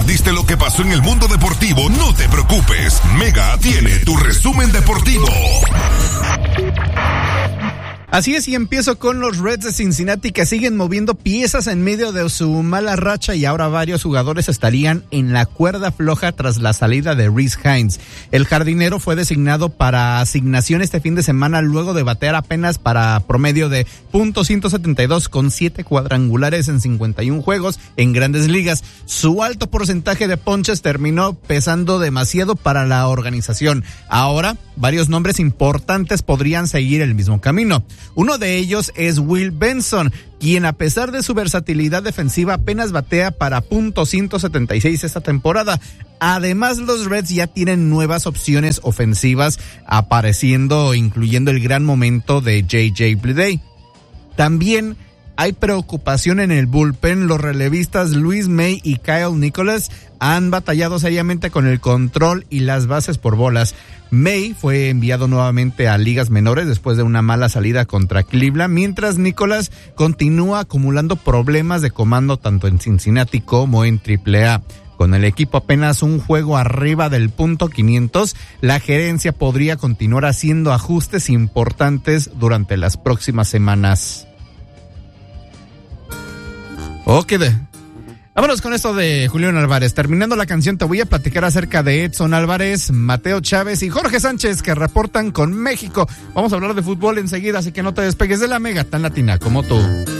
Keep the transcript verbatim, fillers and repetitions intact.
perdiste lo que pasó en el mundo deportivo, no te preocupes. Mega tiene tu resumen deportivo. Así es, y empiezo con los Reds de Cincinnati, que siguen moviendo piezas en medio de su mala racha, y ahora varios jugadores estarían en la cuerda floja tras la salida de Rhys Hines. El jardinero fue designado para asignación este fin de semana luego de batear apenas para promedio de punto ciento setenta y dos con siete cuadrangulares en cincuenta y un juegos en Grandes Ligas. Su alto porcentaje de ponches terminó pesando demasiado para la organización. Ahora, varios nombres importantes podrían seguir el mismo camino. Uno de ellos es Will Benson, quien a pesar de su versatilidad defensiva apenas batea para punto ciento setenta y seis esta temporada. Además, los Reds ya tienen nuevas opciones ofensivas apareciendo, incluyendo el gran momento de J J Bleday. También hay preocupación en el bullpen. Los relevistas Luis May y Kyle Nicholas han batallado seriamente con el control y las bases por bolas. May fue enviado nuevamente a ligas menores después de una mala salida contra Cleveland, mientras Nicholas continúa acumulando problemas de comando tanto en Cincinnati como en triple A. Con el equipo apenas un juego arriba del punto quinientos, la gerencia podría continuar haciendo ajustes importantes durante las próximas semanas. Ok, de... vámonos con esto de Julián Álvarez. Terminando la canción, te voy a platicar acerca de Edson Álvarez, Mateo Chávez y Jorge Sánchez, que reportan con México. Vamos a hablar de fútbol enseguida, así que no te despegues de la Mega tan latina como tú.